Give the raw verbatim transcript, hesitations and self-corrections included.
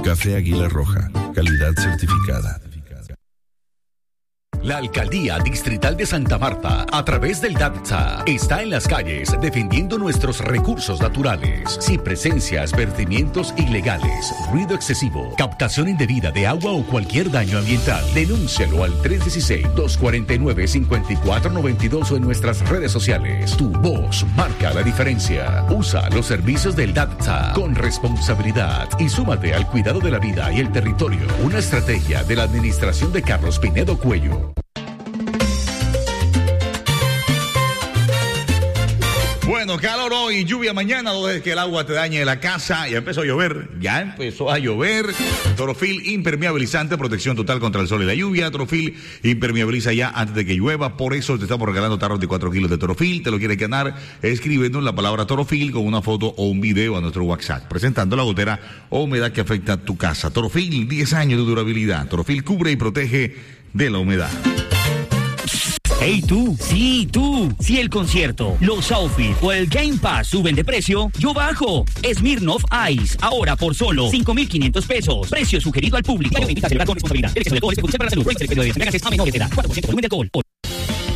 Café Águila Roja, calidad certificada. La Alcaldía Distrital de Santa Marta, a través del DATSA, está en las calles defendiendo nuestros recursos naturales. Si presencias vertimientos ilegales, ruido excesivo, captación indebida de agua o cualquier daño ambiental, denúncialo al tres uno seis, dos cuatro nueve, cinco cuatro nueve dos o en nuestras redes sociales. Tu voz marca la diferencia. Usa los servicios del DATSA con responsabilidad y súmate al cuidado de la vida y el territorio. Una estrategia de la administración de Carlos Pinedo Cuello. Bueno, calor hoy, lluvia mañana, no dejes que el agua te dañe la casa. Ya empezó a llover, ya empezó a llover. Torofil impermeabilizante, protección total contra el sol y la lluvia. Torofil impermeabiliza ya antes de que llueva. Por eso te estamos regalando tarros de cuatro kilos de Torofil. Te lo quieres ganar escribiendo la palabra Torofil con una foto o un video a nuestro WhatsApp, presentando la gotera o humedad que afecta a tu casa. Torofil, diez años de durabilidad. Torofil cubre y protege de la humedad. Hey tú, sí tú, si el concierto, los outfits o el Game Pass suben de precio, yo bajo. Smirnoff Ice, ahora por solo cinco mil quinientos pesos. Precio sugerido al público. Evita celebrar con responsabilidad. El exceso de alcohol es perjudicial para la salud. Prohíbe el periodo de diez meses a menores de edad. cuatro por ciento volumen de alcohol.